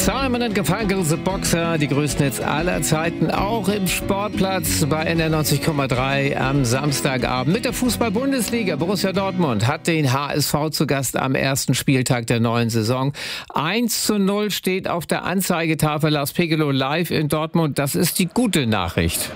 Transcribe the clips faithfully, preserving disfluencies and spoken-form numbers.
Simon and Garfunkel, The Boxer, die größten Hits aller Zeiten, auch im Sportplatz bei N R neunzig Komma drei am Samstagabend. Mit der Fußball-Bundesliga. Borussia Dortmund hat den H S V zu Gast am ersten Spieltag der neuen Saison. eins zu null steht auf der Anzeigetafel. Lars Pegelow live in Dortmund. Das ist die gute Nachricht.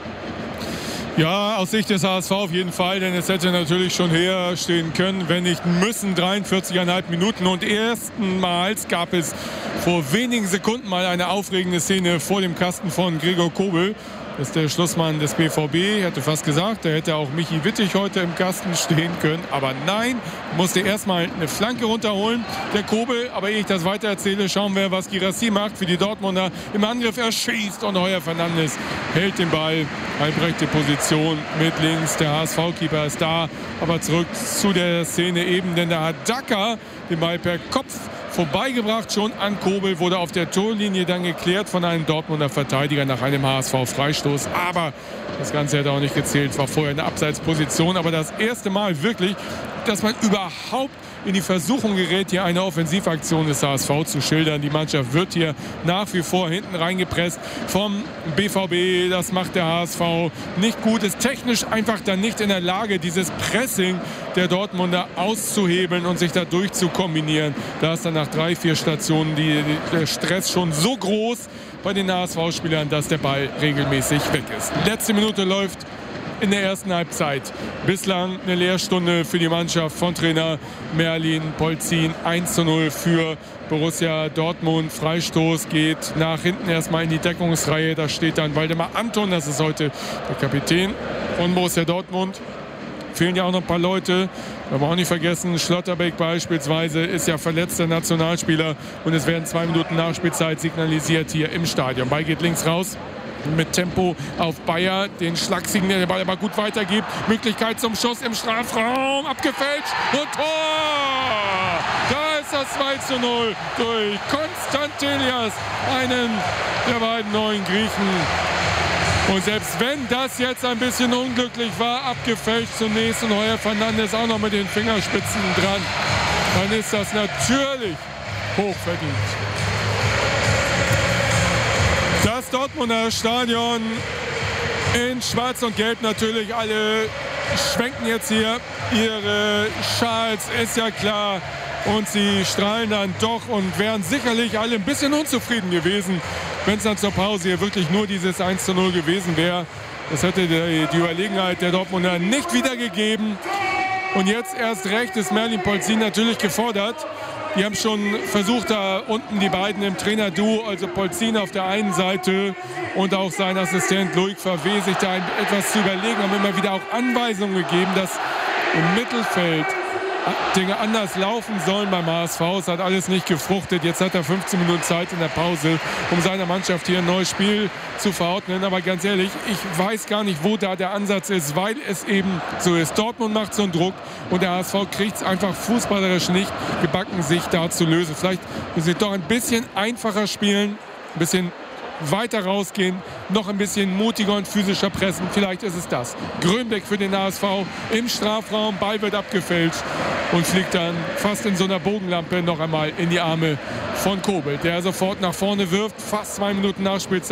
Ja, aus Sicht des H S V auf jeden Fall, denn es hätte natürlich schon höher stehen können, wenn nicht müssen. dreiundvierzig Komma fünf Minuten und erstmals gab es vor wenigen Sekunden mal eine aufregende Szene vor dem Kasten von Gregor Kobel. Das ist der Schlussmann des B V B. Ich hatte fast gesagt, da hätte auch Michi Wittig heute im Kasten stehen können. Aber nein, musste erstmal eine Flanke runterholen, der Kobel. Aber ehe ich das weiter erzähle, schauen wir, was Guirassy macht für die Dortmunder. Im Angriff erschießt und Heuer Fernandes hält den Ball. Halbrechte Position mit links. Der H S V-Keeper ist da. Aber zurück zu der Szene eben, denn da hat Daka den Ball per Kopf vorbeigebracht, schon an Kobel, wurde auf der Torlinie dann geklärt von einem Dortmunder Verteidiger nach einem H S V-Freistoß. Aber das Ganze hätte auch nicht gezählt, war vorher eine Abseitsposition. Aber das erste Mal wirklich, dass man überhaupt in die Versuchung gerät, hier eine Offensivaktion des H S V zu schildern. Die Mannschaft wird hier nach wie vor hinten reingepresst vom B V B. Das macht der H S V nicht gut. Ist technisch einfach dann nicht in der Lage, dieses Pressing der Dortmunder auszuhebeln und sich dadurch zu kombinieren. Da ist dann nach drei, vier Stationen die, die, der Stress schon so groß bei den H S V-Spielern, dass der Ball regelmäßig weg ist. Letzte Minute läuft in der ersten Halbzeit. Bislang eine Lehrstunde für die Mannschaft von Trainer Merlin Polzin. eins zu null für Borussia Dortmund. Freistoß geht nach hinten erstmal in die Deckungsreihe. Da steht dann Waldemar Anton, das ist heute der Kapitän von Borussia Dortmund. Fehlen ja auch noch ein paar Leute. Wir haben auch nicht vergessen, Schlotterbeck beispielsweise ist ja verletzter Nationalspieler. Und es werden zwei Minuten Nachspielzeit signalisiert hier im Stadion. Ball geht links raus. Mit Tempo auf Bayer, den Schlagsigen, der den Ball aber gut weitergibt. Möglichkeit zum Schuss im Strafraum, abgefälscht und Tor! Da ist das zwei zu null durch Konstantelias, einen der beiden neuen Griechen. Und selbst wenn das jetzt ein bisschen unglücklich war, abgefälscht zunächst und Heuer Fernandes auch noch mit den Fingerspitzen dran, dann ist das natürlich hochverdient. Das Dortmunder Stadion in Schwarz und Gelb natürlich. Alle schwenken jetzt hier ihre Schals, ist ja klar. Und sie strahlen dann doch und wären sicherlich alle ein bisschen unzufrieden gewesen, wenn es dann zur Pause hier wirklich nur dieses eins zu null gewesen wäre. Das hätte die, die Überlegenheit der Dortmunder nicht wiedergegeben. Und jetzt erst recht ist Merlin Polzin natürlich gefordert. Die haben schon versucht, da unten die beiden im Trainerduo, also Polzin auf der einen Seite und auch sein Assistent Loic Favre, sich da etwas zu überlegen, haben immer wieder auch Anweisungen gegeben, dass im Mittelfeld Dinge anders laufen sollen beim H S V. Es hat alles nicht gefruchtet. Jetzt hat er fünfzehn Minuten Zeit in der Pause, um seiner Mannschaft hier ein neues Spiel zu verordnen. Aber ganz ehrlich, ich weiß gar nicht, wo da der Ansatz ist, weil es eben so ist. Dortmund macht so einen Druck und der H S V kriegt es einfach fußballerisch nicht gebacken, sich da zu lösen. Vielleicht müssen sie doch ein bisschen einfacher spielen, ein bisschen weiter rausgehen, noch ein bisschen mutiger und physischer pressen. Vielleicht ist es das. Grönbeck für den H S V im Strafraum. Ball wird abgefälscht und fliegt dann fast in so einer Bogenlampe noch einmal in die Arme von Kobel, der sofort nach vorne wirft. Fast zwei Minuten Nachspielzeit.